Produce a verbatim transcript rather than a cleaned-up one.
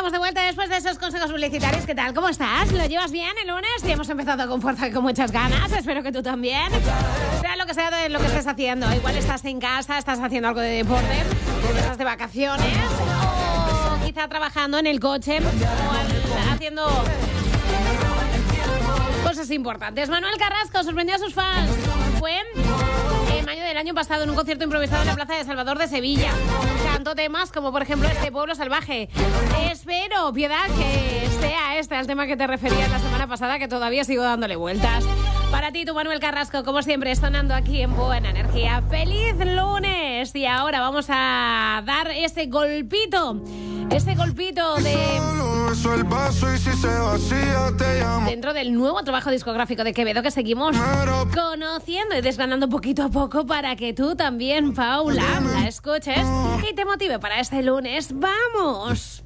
estamos de vuelta después de esos consejos publicitarios. ¿Qué tal? ¿Cómo estás? ¿Lo llevas bien el lunes? Y hemos empezado con fuerza y con muchas ganas. Espero que tú también. Sea lo que sea de lo que estés haciendo. Igual estás en casa, estás haciendo algo de deporte, estás de vacaciones, o quizá trabajando en el coche, o haciendo cosas importantes. Manuel Carrasco sorprendió a sus fans. Fue en mayo del año pasado en un concierto improvisado en la Plaza de Salvador de Sevilla. Cantó temas como, por ejemplo, este Pueblo Salvaje. Espero, Piedad, que sea este el tema que te referías la semana pasada, que todavía sigo dándole vueltas. Para ti, tu Manuel Carrasco, como siempre, sonando aquí en Buena Energía. ¡Feliz lunes! Y ahora vamos a dar ese golpito, ese golpito de... dentro del nuevo trabajo discográfico de Quevedo, que seguimos conociendo y desgranando poquito a poco para que tú también, Paula, la escuches y te motive para este lunes. ¡Vamos!